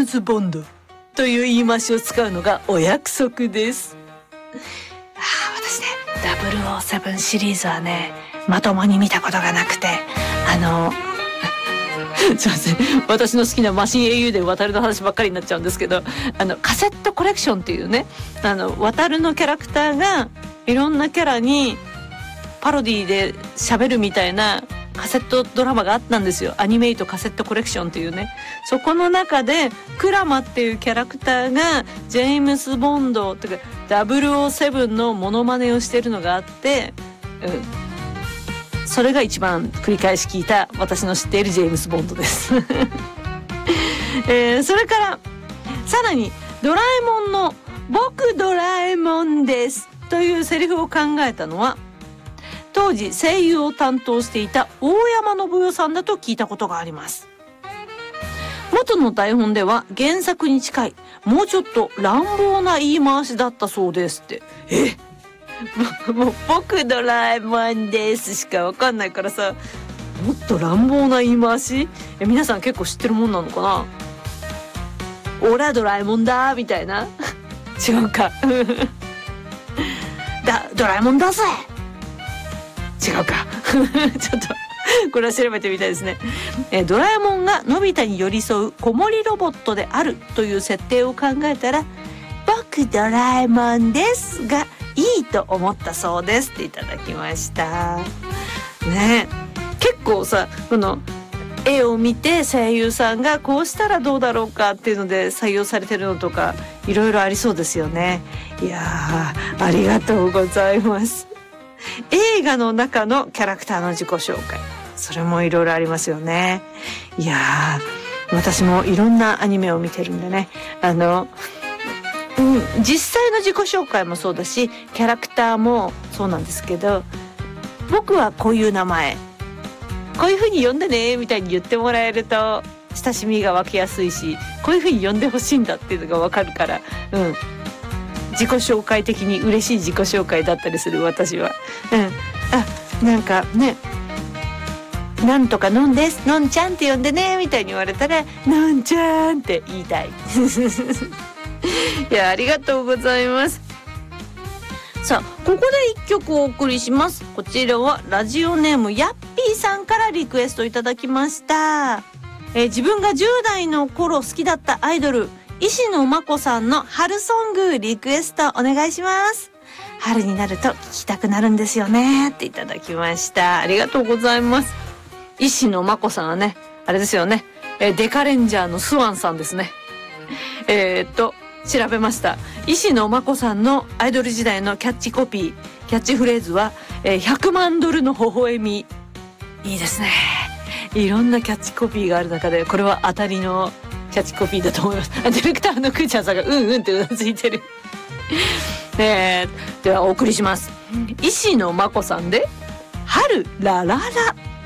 ズボンドという言い回しを使うのがお約束です。私ね、007シリーズはね、まともに見たことがなくて、すいません、私の好きなマシン英雄伝渡るの話ばっかりになっちゃうんですけど、カセットコレクションっていうね、渡るのキャラクターがいろんなキャラにパロディで喋るみたいなカセットドラマがあったんですよ。アニメイトカセットコレクションっていうね。そこの中でクラマっていうキャラクターがジェームス・ボンドとか007のモノマネをしてるのがあって、それが一番繰り返し聞いた私の知っているジェームス・ボンドです、それからさらにドラえもんの僕ドラえもんですというセリフを考えたのは当時声優を担当していた大山信代さんだと聞いたことがあります。元の台本では原作に近いもうちょっと乱暴な言い回しだったそうですって。もう僕ドラえもんですしかわかんないからさ、もっと乱暴な言い回し、皆さん結構知ってるもんなのかな。オラドラえもんだみたいな違うかドラえもんだぜ違うかちょっとこれは調べてみたいですね。ドラえもんがのび太に寄り添う子守ロボットであるという設定を考えたら僕ドラえもんですがいいと思ったそうですっていただきましたね。結構さ、この絵を見て声優さんがこうしたらどうだろうかっていうので採用されてるのとかいろいろありそうですよね。いやー、ありがとうございます。映画の中のキャラクターの自己紹介、それもいろいろありますよね。いやー、私もいろんなアニメを見てるんでね、実際の自己紹介もそうだしキャラクターもそうなんですけど、僕はこういう名前こういう風に呼んでねみたいに言ってもらえると親しみが湧きやすいし、こういう風に呼んでほしいんだっていうのがわかるから、自己紹介的に嬉しい自己紹介だったりする私は。なんかね、なんとかのんです、のんちゃんって呼んでねみたいに言われたらのんちゃんって言いたいいや、ありがとうございます。さあ、ここで一曲お送りします。こちらはラジオネームやっぴーさんからリクエストいただきました。自分が10代の頃好きだったアイドル石野真子さんの春ソングリクエストお願いします。春になると聴きたくなるんですよねっていただきました。ありがとうございます。石野真子さんはね、あれですよね、デカレンジャーのスワンさんですね。調べました。石野真子さんのアイドル時代のキャッチコピー、キャッチフレーズは、100万ドルの微笑み。いいですね。いろんなキャッチコピーがある中でこれは当たりのキャッチコピーだと思います。ディレクターのくーちゃんさんがうんってうなずいてるではお送りします。石野真子さんで春ラララ。